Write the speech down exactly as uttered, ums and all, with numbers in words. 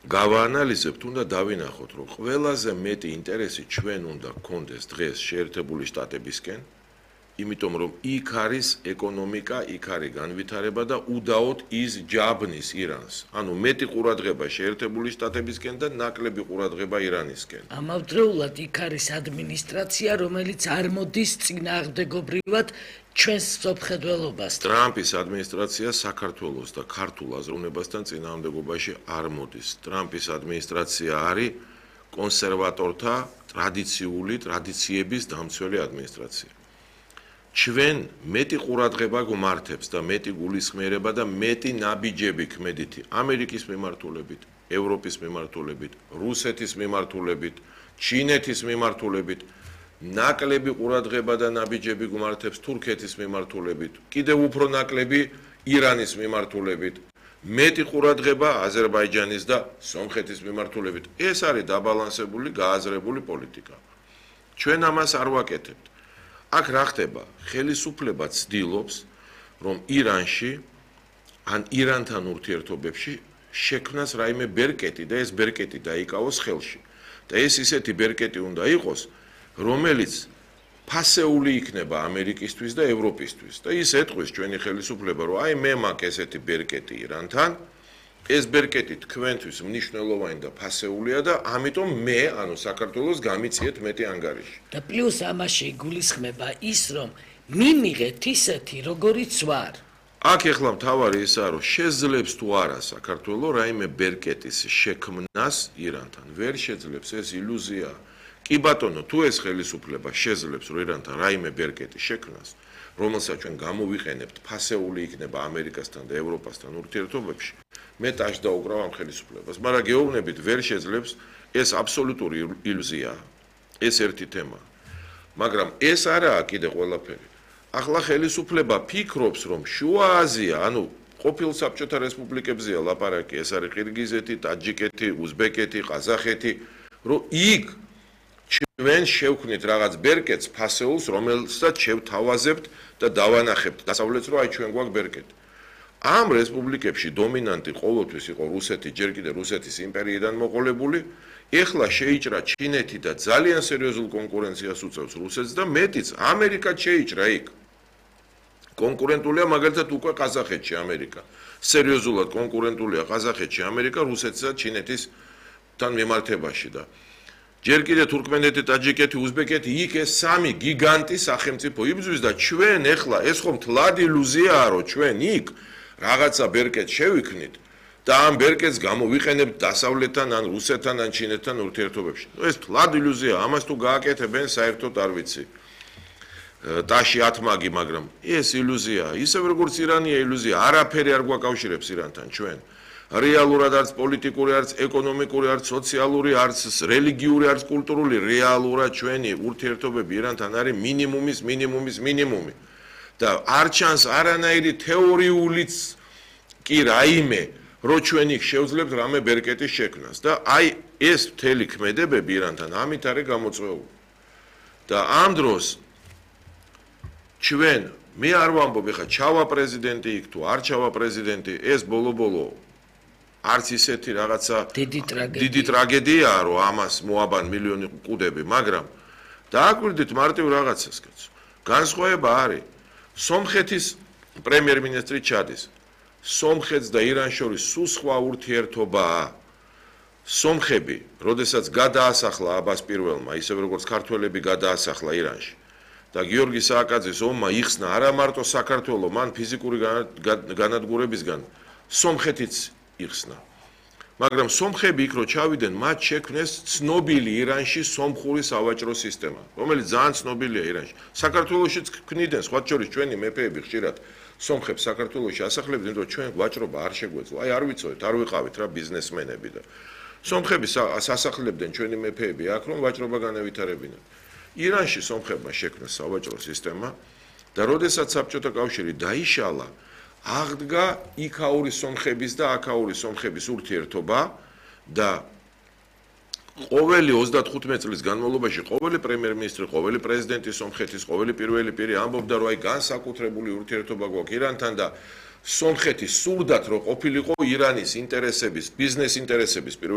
გავაანალიზებთ, უნდა დავინახოთ, რომ ყველაზე მეტი ინტერესი ჩვენ უნდა გქონდეს დღეს შეერთებული შტატებისკენ, იმიტომ რომ იქ არის ეკონომიკა, იქ არის განვითარება და უდაოდ ის ჯაბნის ირანს. ანუ მეტი ყურადღება შეერთებული შტატებისკენ და ნაკლები ყურადღება ირანისკენ. ამავდროულად იქ არის ადმინისტრაცია, რომელიც არ მოდის წინააღმდეგობრივად ჩვენს მსოფლმხედველობას. ტრამპის ადმინისტრაცია საქართველოს და ქართულ აზროვნებასთან წინააღმდეგობაში არ მოდის. ტრამპის ადმინისტრაცია არის კონსერვატორთა ტრადიციული ტრადიციების დამცველი ადმინისტრაცია. ჩვენ მეტი ყურადღება გვმართებს და მეტი გულისხმიერება და მეტი ნაბიჯები ქმედითი ამერიკის მიმართულებით, ევროპის მიმართულებით, რუსეთის მიმართულებით, ჩინეთის მიმართულებით, ნაკლები ყურადღება და ნაბიჯები გვმართებს თურქეთის მიმართულებით, კიდევ უფრო ნაკლები ირანის მიმართულებით, მეტი ყურადღება აზერბაიჯანის და სომხეთის მიმართულებით. ეს არის დაბალანსებული, გააზრებული პოლიტიკა. ჩვენ ამას არ ვაკეთებთ. აქ რა ხდება? ხელისუფლება ცდილობს, რომ ირანში ან ირანთან ურთიერთობებში შექმნას რაიმე ბერკეტი და ეს ბერკეტი დაიკავოს ხელში. და ეს ისეთი ბერკეტი უნდა იყოს, რომელიც ფასეული იქნება ამერიკისთვის და ევროპისთვის. და ის ეტყვის ჩვენი ხელისუფლება, რომ აი მე მაქვს ესეთი ბერკეტი ირანთან, ეს ბერკეტი თქვენთვის მნიშვნელოვანი და ფასეულია და ამიტომ მე, ანუ საქართველოს გამიწიეთ მეტი ანგარიში. და პლუს ამაში იგულისხმება ის, რომ მიმიღეთ ისეთი, როგორიც ვარ. აქ ეხლა მთავარი ისაა, რომ შეძლებს თუ არა საქართველოს რაიმე ბერკეტის შექმნას ირანთან. ვერ შეძლებს, ეს ილუზია. კი ბატონო, თუ ეს ხელისუფლება შეძლებს, რომ ირანთან რაიმე ბერკეტი შექმნას, რომელსაც ჩვენ გამოვიყენებთ, ფასეული იქნება ამერიკასთან და ევროპასთან ურთიერთობებში, მე ტაშ დაუკრავ ამ ხელისუფლებას, მაგრამ გეუბნებით, ვერ შეძლებს, ეს აბსოლუტური ილუზიაა. ეს ერთი თემაა. მაგრამ ეს არაა კიდე ყველაფერი. ახლა ხელისუფლება ფიქრობს, რომ შუა აზია, ანუ ყოფილ საბჭოთა რესპუბლიკებზეა ლაპარაკი, ეს არის ყირგიზეთი, ტაჯიკეთი, უზბეკეთი, ყაზახეთი, რომ იქ ჩვენ შევქმნით რაღაც ბერკეტს, ფასეულს, რომელსაც შევთავაზებთ და დავანახებთ დასავლეთს, რომ აი ჩვენ გვაქვს ბერკეტი. ამ რესპუბლიკებში დომინანტი ყოველთვის იყო რუსეთი, ჯერ კიდევ რუსეთის იმპერიიდან მოყოლებული, ეხლა შეიჭრა ჩინეთი და ძალიან სერიოზულ კონკურენციას უწევს რუსეთს და მეტიც ამერიკაც შეიჭრა იქ. კონკურენტულია მაგალითად უკვე ყაზახეთში ამერიკა. სერიოზულად კონკურენტულია ყაზახეთში ამერიკა რუსეთსა და ჩინეთისთან მიმართებაში და ჯერ კიდევ თურქმენეთი, ტაჯიკეთი, უზბეკეთი, იქ ეს სამი გიგანტი სახელმწიფო იბრძვის და ჩვენ ეხლა ეს ხომ თლად ილუზიაა, რომ ჩვენ იქ რაღაცა ბერკეტს შევიქმნით და ამ ბერკეტს გამოვიყენებთ დასავლეთთან, ან რუსეთთან, ან ჩინეთთან ურთიერთობებში. ეს თლად ილუზია, ამას თუ გააკეთებენ, საერთოდ არ ვიცი. ტაში ათმაგი, მაგრამ ეს ილუზიაა, ისევ როგორც ირანია ილუზია, არაფერი არ გვაკავშირებს ირანთან ჩვენ. რეალურად არც პოლიტიკური, არც ეკონომიკური, არც სოციალური, არც რელიგიური, არც კულტურული, რეალურად ჩვენი ურთიერთობები ირანთან არის მინიმუმის, მინიმუმის, მინიმუმი. და არ ჩანს არანაირი თეორიულიც კი რაიმე, რომ ჩვენ იქ შევძლებთ რამე ბერკეტის შექმნას და აი ეს მთელი ქმედებები ირანთან ამით არის გამოწვეული. და ამ დროს ჩვენ მე არ ვამბობ, ეხლა ჩავა პრეზიდენტი იქ თუ არ ჩავა პრეზიდენტი, ეს ბოლო-ბოლო არც ისეთი რაღაცა დიდი ტრაგედიაა, რომ ამას მოაბან მილიონი ყუდები, მაგრამ დააკვირდით მარტივ რაღაცას, კაცო. განსხვავება არის სომხეთის პრემიერ-მინისტრი ჩადის. სომხეთს და ირანს შორის სულ სხვა ურთიერთობაა. სომხები, როდესაც გადაასახლა აბას პირველმა, ისევ როგორც ქართველები გადაასახლა ირანში. და გიორგი სააკაძის ომმა იხსნა არა მარტო საქართველოს, მან ფიზიკური განადგურებისგან სომხეთიც იხსნა. მაგრამ სომხები იქ რო ჩავიდნენ, მათ შექმნეს ცნობილი ირანში სომხური სავაჭრო სისტემა, რომელიც ძალიან ცნობილია ირანში. საქართველოშიც ქმნიდნენ, სხვა შორის ჩვენი მეფეები ხშირად სომხებს საქართველოში ასახლებდნენ, რომ ჩვენ ვაჭრობა არ შეგვეძლო. აი არ ვიცოდეთ, არ ვიყავით რა ბიზნესმენები და სომხები ასახლებდნენ ჩვენი მეფეები აქ, რომ ვაჭრობა განევითარებინათ. ირანში სომხებმა შექმნეს სავაჭრო სისტემა და როდესაც საბჭოთა კავშირი დაიშალა, აღდგა იქაური სომხების და აქაური სომხების ურთიერთობა და ყოველი ოცდათხუთმეტ წლის განმავლობაში ყოველი პრემიერ-მინისტრი, ყოველი პრეზიდენტი სომხეთის, ყოველი პირველი პირი ამბობდა, რომ აი განსაკუთრებული ურთიერთობა გვაქვს ირანთან და სომხეთი სურდათ, რომ ყოფილიყო ირანის ინტერესების, ბიზნეს ინტერესების პირველი